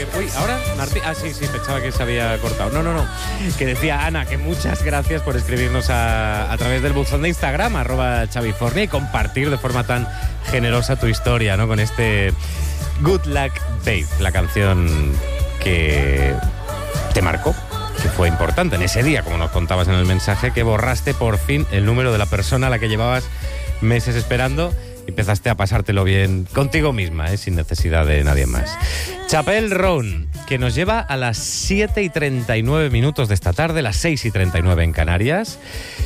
Uy, ¿ahora? Martín. Ah, sí, pensaba que se había cortado. No. Que decía Ana que muchas gracias por escribirnos a través del buzón de Instagram, @Xavifornia, y compartir de forma tan generosa tu historia, ¿no? Con este Good Luck Babe, la canción que te marcó, que fue importante en ese día, como nos contabas en el mensaje, que borraste por fin el número de la persona a la que llevabas meses esperando y empezaste a pasártelo bien contigo misma, sin necesidad de nadie más. Chappell Roan, que nos lleva a las 7:39 de esta tarde, las 6:39 en Canarias,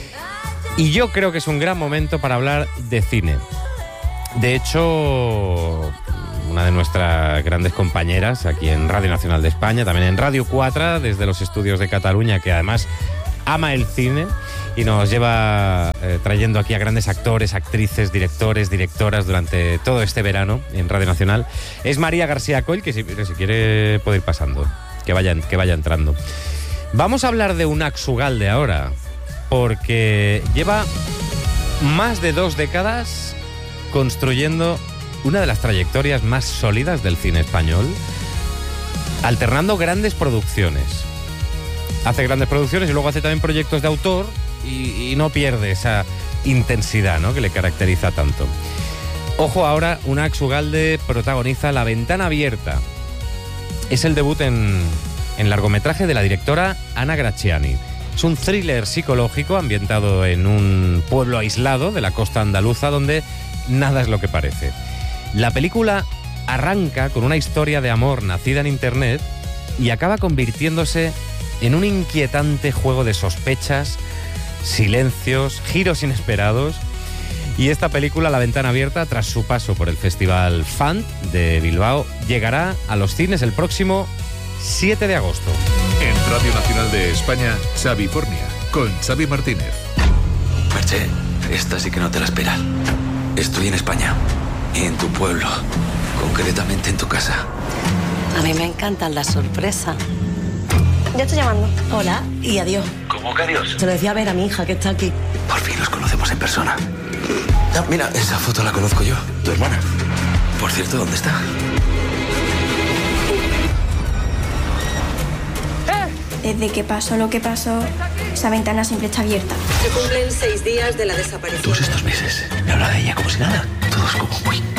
y yo creo que es un gran momento para hablar de cine. De hecho, una de nuestras grandes compañeras aquí en Radio Nacional de España, también en Radio 4, desde los estudios de Cataluña, que además ama el cine y nos lleva trayendo aquí a grandes actores, actrices, directores, directoras durante todo este verano en Radio Nacional, es María García Coll, que si quiere puede ir pasando, que vaya entrando. Vamos a hablar de Unax Ugalde ahora, porque lleva más de 2 décadas construyendo una de las trayectorias más sólidas del cine español, alternando grandes producciones. Hace grandes producciones y luego hace también proyectos de autor y no pierde esa intensidad, ¿no?, que le caracteriza tanto. Ojo ahora, Unax Ugalde protagoniza La ventana abierta. Es el debut en largometraje de la directora Anna Gracchiani. Es un thriller psicológico ambientado en un pueblo aislado de la costa andaluza donde nada es lo que parece. La película arranca con una historia de amor nacida en internet y acaba convirtiéndose en un inquietante juego de sospechas, silencios, giros inesperados. Y esta película, La ventana abierta, tras su paso por el Festival FANT de Bilbao, llegará a los cines el próximo 7 de agosto. En Radio Nacional de España, Xavifornia, con Xavi Martínez. Merche, esta sí que no te la esperas. Estoy en España, en tu pueblo, concretamente en tu casa. A mí me encantan las sorpresas. Ya estoy llamando. Hola y adiós. ¿Cómo que adiós? Se lo decía a ver a mi hija que está aquí. Por fin nos conocemos en persona. Ah, mira, esa foto la conozco yo, tu hermana. Por cierto, ¿dónde está? Desde que pasó lo que pasó, esa ventana siempre está abierta. Se cumplen 6 días de la desaparición. Todos estos meses me habla de ella como si nada. Todo es como muy